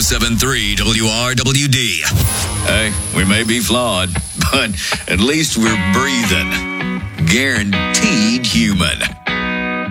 107.3 WRWD. Hey, we may be flawed, but at least we're breathing. Guaranteed human.